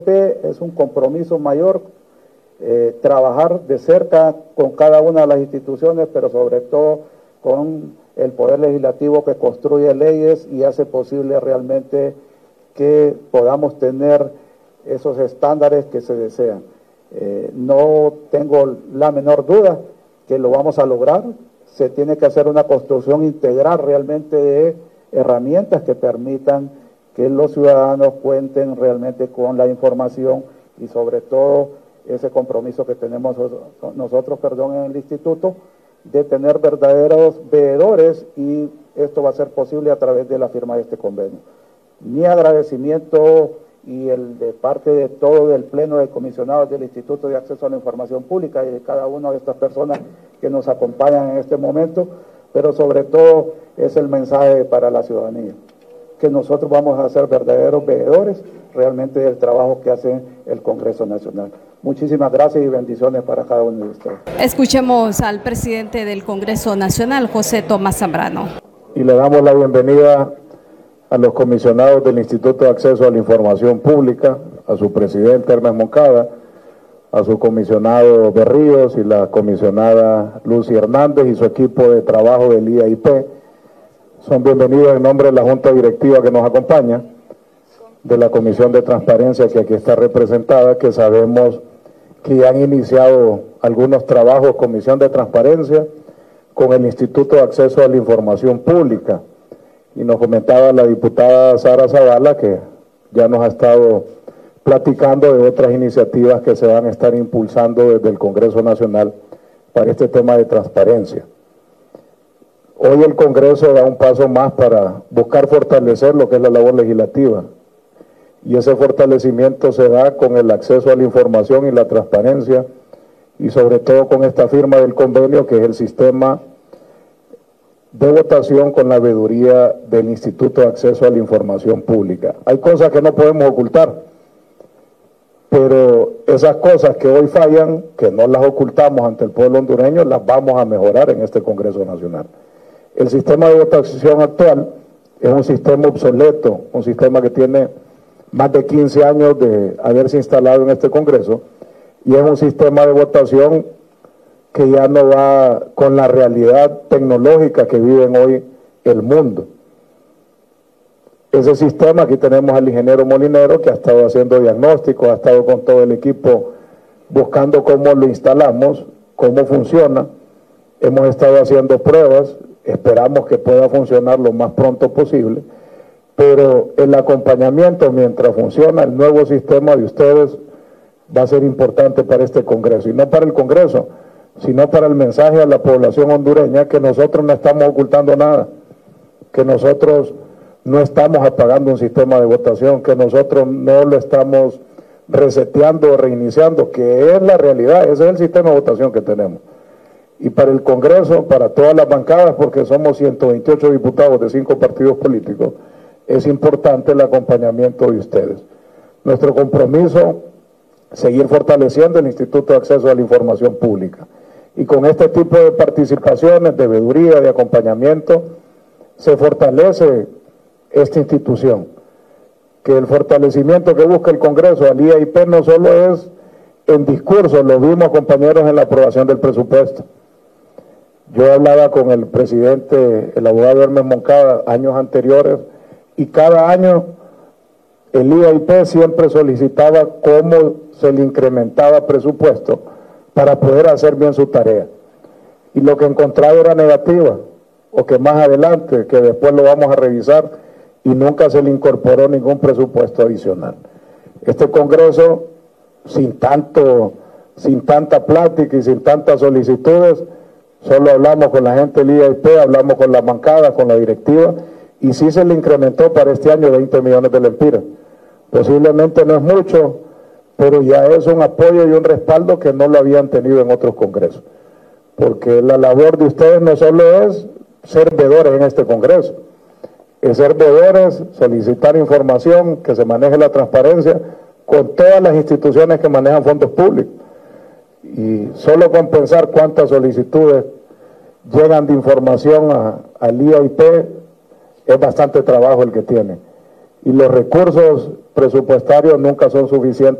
Es un compromiso mayor trabajar de cerca con cada una de las instituciones, pero sobre todo con el Poder Legislativo que construye leyes y hace posible realmente que podamos tener esos estándares que se desean. No tengo la menor duda que lo vamos a lograr. Se tiene que hacer una construcción integral realmente de herramientas que permitan que los ciudadanos cuenten realmente con la información y sobre todo ese compromiso que tenemos nosotros en el instituto de tener verdaderos veedores, y esto va a ser posible a través de la firma de este convenio. Mi agradecimiento y el de parte de todo el pleno de comisionados del Instituto de Acceso a la Información Pública y de cada una de estas personas que nos acompañan en este momento, pero sobre todo es el mensaje para la ciudadanía, que nosotros vamos a ser verdaderos veedores realmente del trabajo que hace el Congreso Nacional. Muchísimas gracias y bendiciones para cada uno de ustedes. Escuchemos al presidente del Congreso Nacional, José Tomás Zambrano. Y le damos la bienvenida a los comisionados del Instituto de Acceso a la Información Pública, a su presidente Hermes Moncada, a su comisionado Berríos y la comisionada Lucy Hernández y su equipo de trabajo del IAIP. Son bienvenidos en nombre de la Junta Directiva que nos acompaña, de la Comisión de Transparencia que aquí está representada, que sabemos que ya han iniciado algunos trabajos, Comisión de Transparencia, con el Instituto de Acceso a la Información Pública. Y nos comentaba la diputada Sara Zavala que ya nos ha estado platicando de otras iniciativas que se van a estar impulsando desde el Congreso Nacional para este tema de transparencia. Hoy el Congreso da un paso más para buscar fortalecer lo que es la labor legislativa, y ese fortalecimiento se da con el acceso a la información y la transparencia, y sobre todo con esta firma del convenio, que es el sistema de votación con la veeduría del Instituto de Acceso a la Información Pública. Hay cosas que no podemos ocultar, pero esas cosas que hoy fallan, que no las ocultamos ante el pueblo hondureño, las vamos a mejorar en este Congreso Nacional. El sistema de votación actual es un sistema obsoleto, un sistema que tiene más de 15 años de haberse instalado en este Congreso, y es un sistema de votación que ya no va con la realidad tecnológica que viven hoy el mundo. Ese sistema, aquí tenemos al ingeniero Molinero que ha estado haciendo diagnósticos, ha estado con todo el equipo buscando cómo lo instalamos, cómo funciona. Hemos estado haciendo pruebas, esperamos que pueda funcionar lo más pronto posible, pero el acompañamiento mientras funciona el nuevo sistema de ustedes va a ser importante para este Congreso, y no para el Congreso, sino para el mensaje a la población hondureña que nosotros no estamos ocultando nada, que nosotros no estamos apagando un sistema de votación, que nosotros no lo estamos reseteando o reiniciando, que es la realidad, ese es el sistema de votación que tenemos. Y para el Congreso, para todas las bancadas, porque somos 128 diputados de 5 partidos políticos, es importante el acompañamiento de ustedes. Nuestro compromiso, seguir fortaleciendo el Instituto de Acceso a la Información Pública. Y con este tipo de participaciones, de veeduría, de acompañamiento, se fortalece esta institución. Que el fortalecimiento que busca el Congreso al IAIP no solo es en discurso, lo vimos, compañeros, en la aprobación del presupuesto. Yo hablaba con el presidente, el abogado Hermes Moncada, años anteriores, y cada año el IAIP siempre solicitaba cómo se le incrementaba presupuesto para poder hacer bien su tarea. Y lo que encontraba era negativa, o que más adelante, que después lo vamos a revisar, y nunca se le incorporó ningún presupuesto adicional. Este Congreso, sin tanta plática y sin tantas solicitudes, solo hablamos con la gente del IAIP, hablamos con la bancada, con la directiva, y sí se le incrementó para este año 20 millones de lempiras. Posiblemente no es mucho, pero ya es un apoyo y un respaldo que no lo habían tenido en otros congresos. Porque la labor de ustedes no solo es ser veedores en este Congreso, es ser veedores, solicitar información, que se maneje la transparencia con todas las instituciones que manejan fondos públicos. Y solo con pensar cuántas solicitudes llegan de información al IAIP, es bastante trabajo el que tiene. y los recursos presupuestarios nunca son suficientes